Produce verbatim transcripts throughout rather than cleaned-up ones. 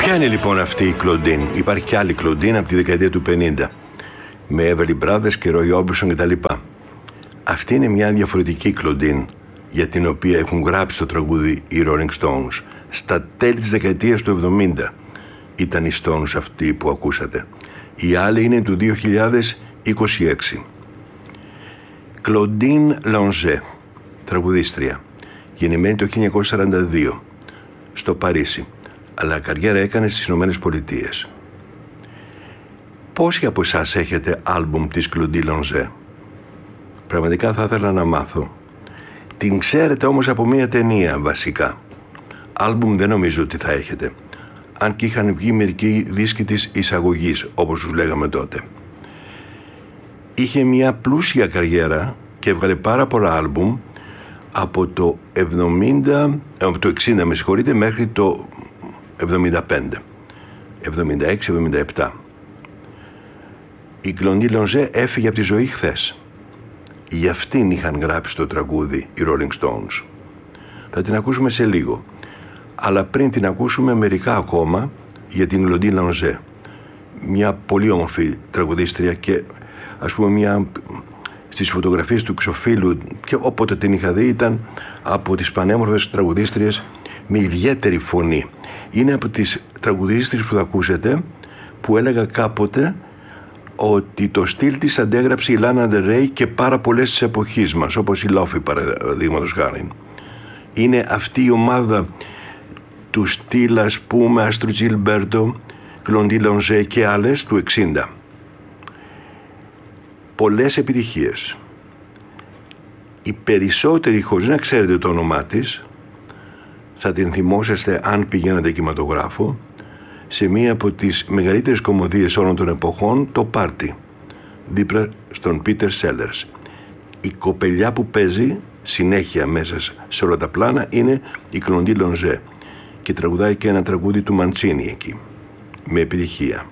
Ποια είναι λοιπόν αυτή η Κλοντίν? Υπάρχει κι άλλη Κλοντίν από τη δεκαετία του πενήντα με Everly Brothers και Roy Orbison κτλ. Αυτή είναι μια διαφορετική Κλοντίν για την οποία έχουν γράψει το τραγούδι οι Rolling Stones. Στα τέλη της δεκαετίας του εβδομήντα ήταν οι Stones αυτοί που ακούσατε. Η άλλη είναι του δύο χιλιάδες είκοσι έξι. Κλοντίν Λονζέ, τραγουδίστρια, γεννημένη το χίλια εννιακόσια σαράντα δύο στο Παρίσι, αλλά καριέρα έκανε στις Ηνωμένες Πολιτείες. Πόσοι από εσάς έχετε άλμπουμ της Κλοντίν Λονζέ? Πραγματικά θα ήθελα να μάθω. Την ξέρετε όμως από μία ταινία βασικά. Άλμπουμ δεν νομίζω ότι θα έχετε, αν και είχαν βγει μερικοί δίσκοι της εισαγωγής, όπως τους λέγαμε τότε. Είχε μια πλούσια καριέρα και έβγαλε πάρα πολλά άλμπουμ από το εβδομήντα, από το εξήντα με συγχωρείτε, μέχρι το εβδομήντα πέντε, εβδομήντα έξι εβδομήντα επτά. Η Κλοντίν Λονζέ έφυγε από τη ζωή χθες. Για αυτήν είχαν γράψει το τραγούδι οι Rolling Stones. Θα την ακούσουμε σε λίγο, αλλά πριν την ακούσουμε μερικά ακόμα για την Κλοντίν Λονζέ, μια πολύ όμορφη τραγουδίστρια και ας πούμε μια στις φωτογραφίες του Ξοφίλου, και όποτε την είχα δει ήταν από τις πανέμορφες τραγουδίστριες με ιδιαίτερη φωνή. Είναι από τις τραγουδίστριες που θα ακούσετε που έλεγα κάποτε ότι το στυλ της αντέγραψε η Λάνα Ντερ Ρέι και πάρα πολλές της εποχής μας, όπως η Λόφι παραδείγματος χάρη. Είναι αυτή η ομάδα του στυλ, ας πούμε, Άστρου Τζιλμπέρτο, Κλοντίν Λονζέ και άλλες του εξήντα. Πολλές επιτυχίες. Οι περισσότεροι, χωρίς να ξέρετε το όνομά της, θα την θυμόσαστε αν πηγαίνατε κινηματογράφο, σε μία από τις μεγαλύτερες κωμωδίες όλων των εποχών, το Πάρτι, δίπλα στον Πίτερ Σέλερς. Η κοπελιά που παίζει συνέχεια μέσα σε όλα τα πλάνα είναι η Κλοντίν Λονζέ και τραγουδάει και ένα τραγούδι του Μαντσίνι εκεί, με επιτυχία.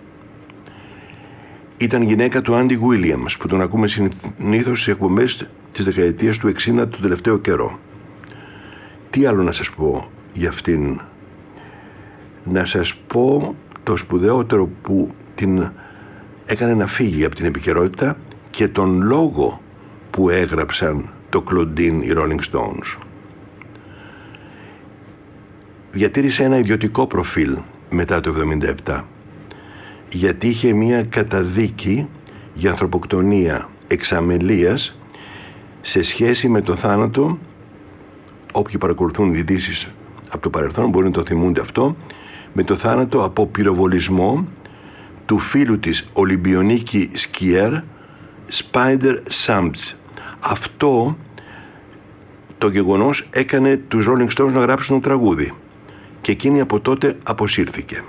Ήταν γυναίκα του Άντι Γουίλιαμς, που τον ακούμε συνήθως στις εκπομπές της δεκαετίας του εξήντα τον τελευταίο καιρό. Τι άλλο να σας πω για αυτήν? Να σας πω το σπουδαιότερο που την έκανε να φύγει από την επικαιρότητα και τον λόγο που έγραψαν το Κλοντίν οι Rolling Stones. Διατήρησε ένα ιδιωτικό προφίλ μετά το εβδομήντα επτά, γιατί είχε μία καταδίκη για ανθρωποκτονία εξ αμελίας σε σχέση με το θάνατο. Όποιοι παρακολουθούν ειδήσεις από το παρελθόν μπορεί να το θυμούνται αυτό, με το θάνατο από πυροβολισμό του φίλου της Ολυμπιονίκη Σκιέρ, Σπάιντερ Σάμπτς. Αυτό το γεγονός έκανε τους Rolling Stones να γράψουν το τραγούδι και εκείνη από τότε αποσύρθηκε.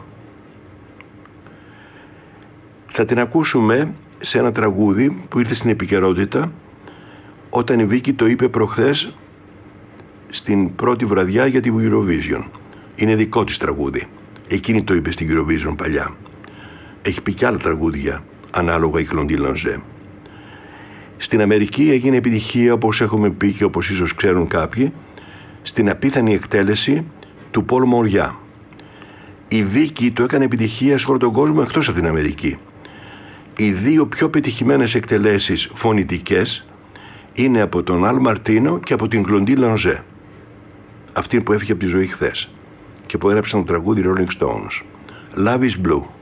Θα την ακούσουμε σε ένα τραγούδι που ήρθε στην επικαιρότητα όταν η Βίκη το είπε προχθές στην πρώτη βραδιά για την Eurovision. Είναι δικό της τραγούδι. Εκείνη το είπε στην Eurovision παλιά. Έχει πει κι άλλα τραγούδια ανάλογα η Κλοντίν Λονζέ. Στην Αμερική έγινε επιτυχία, όπως έχουμε πει και όπως ίσως ξέρουν κάποιοι, στην απίθανη εκτέλεση του Πολ Μοριά. Η Βίκη το έκανε επιτυχία σε όλο τον κόσμο εκτός από την Αμερική. Οι δύο πιο πετυχημένες εκτελέσεις φωνητικές είναι από τον Αλ Μαρτίνο και από την Κλοντίν Λονζέ, αυτή που έφυγε από τη ζωή χθες και που έγραψαν το τραγούδι Rolling Stones. Love is Blue.